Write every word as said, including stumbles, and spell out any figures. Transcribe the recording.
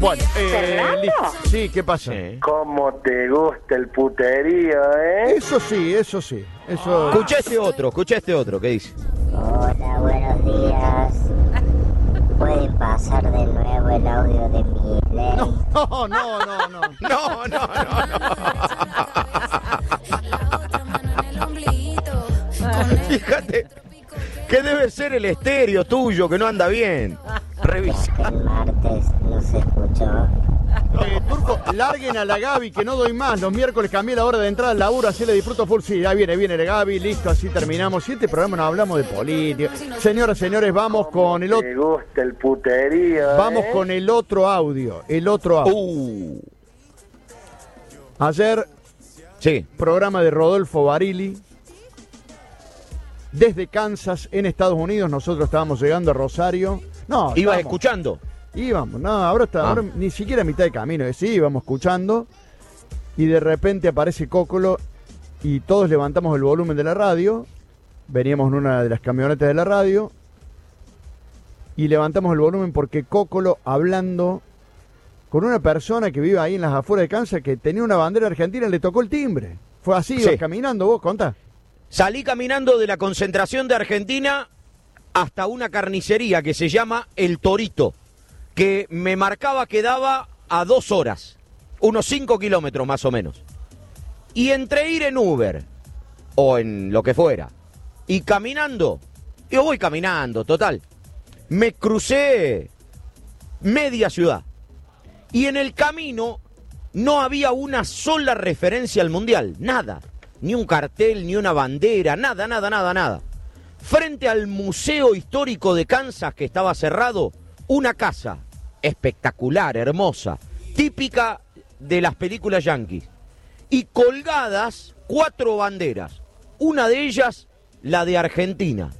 Bueno, eh, ¿Fernando? listo. Sí, ¿qué pasa? Sí. ¿Cómo te gusta el puterío, eh? Eso sí, eso sí. Eso. Escucha este otro, escucha este otro, ¿qué dice? Hola, buenos días. ¿Pueden pasar de nuevo el audio de mi ley? No, no, no, no, no. No, no, no, no. Fíjate que debe ser el estéreo tuyo que no anda bien. Revisa. Que el martes no se escuchó. Eh, Turco, larguen a la Gaby que no doy más. Los miércoles cambié la hora de entrada al laburo, así le disfruto full. Sí, ahí viene, viene la Gaby, listo, así terminamos. Si este programa no hablamos de política. Señoras, señores, vamos con el ¿Te otro. gusta el puterío, Vamos eh? con el otro audio. El otro audio. Uh, Ayer, sí. programa de Rodolfo Barili. Desde Kansas, en Estados Unidos. Nosotros estábamos llegando a Rosario. No, Ibas estábamos- escuchando. Íbamos, no, ahora está, Ah. ahora ni siquiera a mitad de camino, eh, sí, íbamos escuchando y de repente aparece Cócolo y todos levantamos el volumen de la radio, veníamos en una de las camionetas de la radio y levantamos el volumen porque Cócolo hablando con una persona que vive ahí en las afueras de Kansas que tenía una bandera argentina le tocó el timbre. Fue así, Sí. ibas caminando vos, contá. Salí caminando de la concentración de Argentina hasta una carnicería que se llama El Torito, que me marcaba que daba a dos horas, unos cinco kilómetros más o menos. Y entre ir en Uber o en lo que fuera y caminando, yo voy caminando, total, me crucé media ciudad y en el camino no había una sola referencia al Mundial, nada, ni un cartel, ni una bandera, nada, nada, nada, nada. Frente al Museo Histórico de Kansas, que estaba cerrado, una casa espectacular, hermosa, típica de las películas yanquis, y colgadas cuatro banderas, una de ellas la de Argentina,